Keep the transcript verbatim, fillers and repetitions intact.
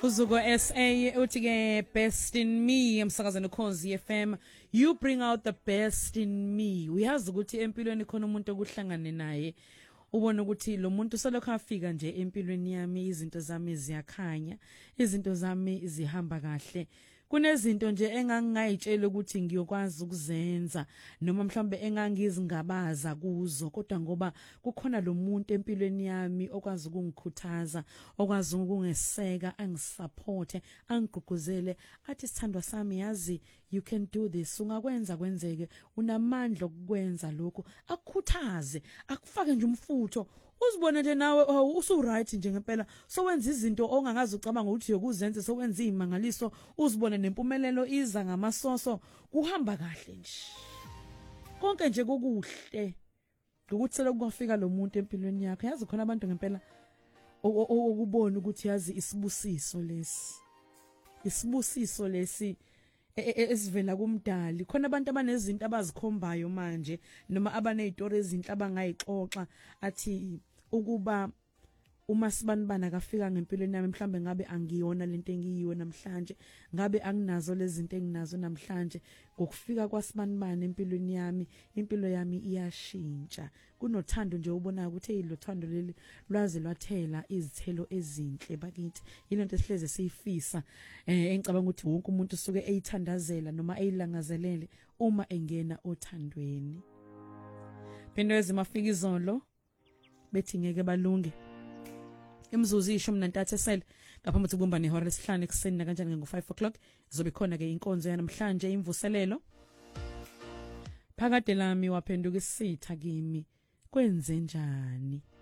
Uzuko S A uthi ke best in me emsakazweni Khosi F M. You bring out the best in me. Uyazi ukuthi empilweni khona umuntu okuhlangane naye ubona ukuthi lo muntu selokho afika nje empilweni yami izinto zami ziyakhanya, izinto zami zihamba kahle. Kunezinto nje engangingayitshela ukuthi ngiyokwazi ukuzenza noma mhlambe engangizingabaza kuzo, kodwa ngoba kukhona lo muntu empilweni yami okwazi ukungikhuthaza, okwazi ukungeseka, angisupport, angigqugquzele athi sithandwa sami yazi you can do this, ungakwenza kwenzeke, unamandla okukwenza lokho, akukhuthaze, akufake nje umfutho. Uzibone nje nawe usu right nje ngempela so wenza izinto ongangazi ucabanga ukuthi yokuzenza so wenza imangaliso uzibone nempumelelo iza ngamasoso kuhamba kahle nje konke nje kokuhle ukuthi selokufika lo muntu empilweni yakho yazi khona abantu ngempela okubona ukuthi yazi isibusiso lesi isibusiso lesi esivela kumdali khona abantu abanezinto abazikhombayo manje noma abanezitori ezinhle abangayixoxa athi ukuba uma sibanibana kafika ngempilweni yami mhlambe ngabe angiyona lento engiyiyo namhlanje ngabe anginazo lezi zinto enginazo namhlanje ngokufika kwasibanibana empilweni yami impilo yami iyashintsha kunothando nje ubona ukuthi hey lo thando leli lwaze lwathela izithelo ezinhle bakithi ilento esihleze siyifisa eh engicabanga ukuthi wonke umuntu usuke eyithandazela noma eyilangazelele uma engena othandweni phendo ezimafika izolo bethi ngeke balunge imzuzu ishumi nantathu esele ngaphambi kokuthi kubumba nehora lesihlanu ekuseni na kanjani ngo five o'clock izobe khona ke inkonzo yanamhlanje imvuselelo phakade lami waphenduka isitha kimi kwenze njani